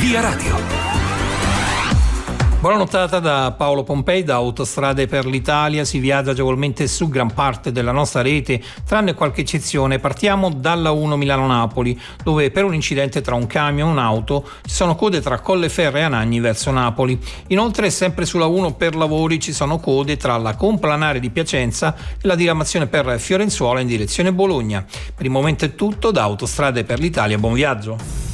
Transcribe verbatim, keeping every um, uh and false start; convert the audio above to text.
Via Radio. Buona nottata da Paolo Pompei. Da Autostrade per l'Italia si viaggia agevolmente su gran parte della nostra rete, tranne qualche eccezione. Partiamo dalla uno Milano-Napoli, dove per un incidente tra un camion e un'auto ci sono code tra Colleferro e Anagni verso Napoli. Inoltre, sempre sulla uno per lavori ci sono code tra la Complanare di Piacenza e la diramazione per Fiorenzuola in direzione Bologna. Per il momento è tutto. Da Autostrade per l'Italia, buon viaggio.